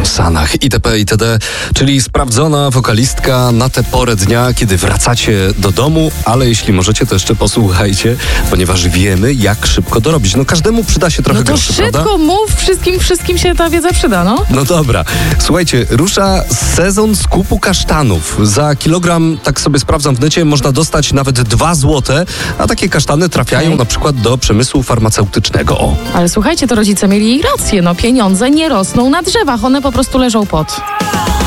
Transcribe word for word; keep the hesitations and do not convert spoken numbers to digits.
Sanach itp. itd. Czyli sprawdzona wokalistka na tę porę dnia, kiedy wracacie do domu, ale jeśli możecie, to jeszcze posłuchajcie, ponieważ wiemy, jak szybko dorobić. No każdemu przyda się trochę No to groszy, szybko prawda? mów, wszystkim, wszystkim się ta wiedza przyda, no. No dobra. Słuchajcie, rusza sezon skupu kasztanów. Za kilogram, tak sobie sprawdzam w necie, można dostać nawet dwa złote, a takie kasztany trafiają Okej. na przykład do przemysłu farmaceutycznego. O. Ale słuchajcie, to rodzice mieli rację, no pieniądze nie rosną na drzewach, one po prostu leżą pod.